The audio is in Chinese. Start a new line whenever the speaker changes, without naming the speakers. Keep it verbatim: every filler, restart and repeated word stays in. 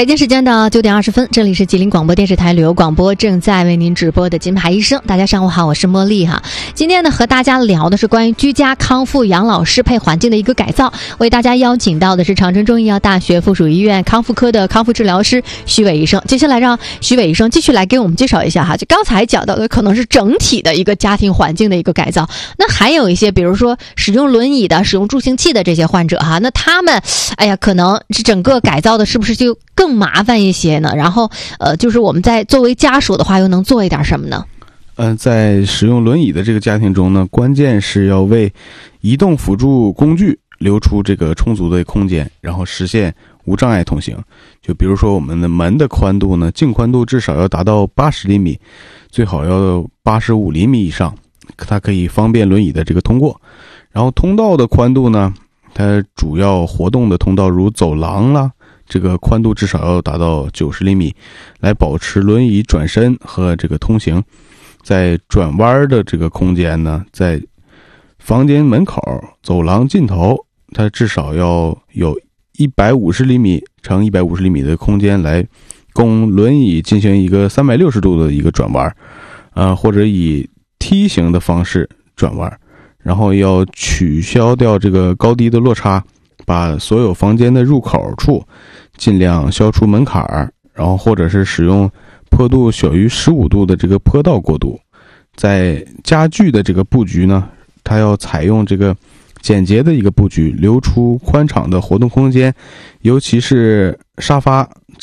北京时间的九点二十分，这里是吉林广播电视台旅游广播，正在为您直播的金牌医生。大家上午好，我是茉莉哈。今天呢，和大家聊的是关于居家康复养老适配环境的一个改造。为大家邀请到的是长春中医药大学附属医院康复科的康复治疗师徐伟医生。接下来让徐伟医生继续来给我们介绍一下哈。就刚才讲到的，可能是整体的一个家庭环境的一个改造。那还有一些，比如说使用轮椅的、使用助行器的这些患者哈，那他们，哎呀，可能是整个改造的是不是就更麻烦一些呢？然后，呃，就是我们在作为家属的话，又能做一点什么呢？
嗯、呃，在使用轮椅的这个家庭中呢，关键是要为移动辅助工具留出这个充足的空间，然后实现无障碍通行。就比如说我们的门的宽度呢，净宽度至少要达到八十厘米，最好要八十五厘米以上，它可以方便轮椅的这个通过。然后通道的宽度呢，它主要活动的通道如走廊啦，这个宽度至少要达到九十厘米，来保持轮椅转身和这个通行。在转弯的这个空间呢，在房间门口、走廊尽头，它至少要有一百五十厘米乘一百五十厘米的空间来供轮椅进行一个三百六十度的一个转弯，呃，或者以梯形的方式转弯。然后要取消掉这个高低的落差，把所有房间的入口处尽量消除门槛，然后或者是使用坡度小于十五度的这个坡道过渡。在家具的这个布局呢，它要采用这个简洁的一个布局，留出宽敞的活动空间，尤其是沙发